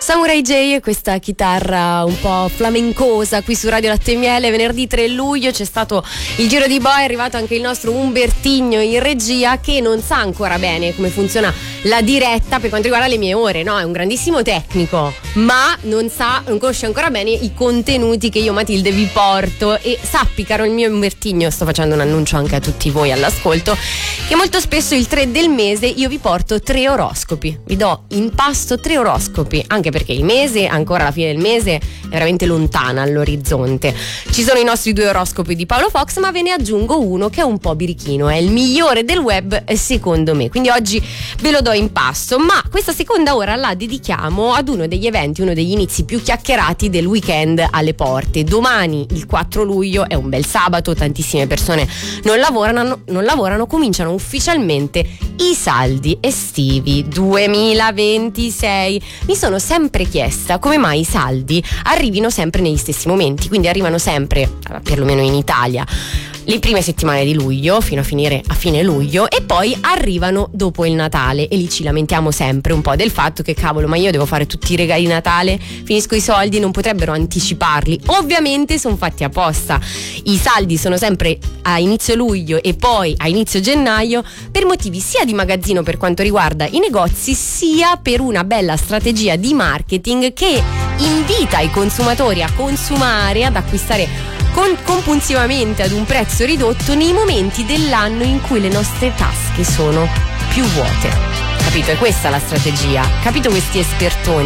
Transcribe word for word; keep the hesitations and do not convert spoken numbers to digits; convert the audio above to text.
Samurai J e questa chitarra un po' flamencosa qui su Radio Latte e Miele. Venerdì tre luglio c'è stato il giro di boa, è arrivato anche il nostro Umbertigno in regia, che non sa ancora bene come funziona la diretta per quanto riguarda le mie ore, no? È un grandissimo tecnico, ma non sa, non conosce ancora bene i contenuti che io, Matilde, vi porto. E sappi, caro il mio Umbertigno, sto facendo un annuncio anche a tutti voi all'ascolto, che molto spesso il tre del mese io vi porto tre oroscopi, vi do in pasto tre oroscopi, anche perché il mese, ancora alla fine del mese, è veramente lontana all'orizzonte. Ci sono i nostri due oroscopi di Paolo Fox, ma ve ne aggiungo uno che è un po' birichino, è il migliore del web secondo me, quindi oggi ve lo do in pasto. Ma questa seconda ora la dedichiamo ad uno degli eventi, uno degli inizi più chiacchierati del weekend alle porte. Domani, il quattro luglio, è un bel sabato, tantissime persone non lavorano, non lavorano, cominciano ufficialmente i saldi estivi duemilaventisei. Mi sono sempre chiesta come mai i saldi arrivino sempre negli stessi momenti, quindi arrivano sempre, perlomeno in Italia, le prime settimane di luglio fino a finire a fine luglio, e poi arrivano dopo il Natale, e lì ci lamentiamo sempre un po' del fatto che cavolo, ma io devo fare tutti i regali di Natale, finisco i soldi, non potrebbero anticiparli? Ovviamente sono fatti apposta. I saldi sono sempre a inizio luglio e poi a inizio gennaio, per motivi sia di magazzino per quanto riguarda i negozi, sia per una bella strategia di marketing che invita i consumatori a consumare, ad acquistare con, compulsivamente ad un prezzo ridotto nei momenti dell'anno in cui le nostre tasche sono più vuote. Capito? È questa la strategia. Capito questi espertoni?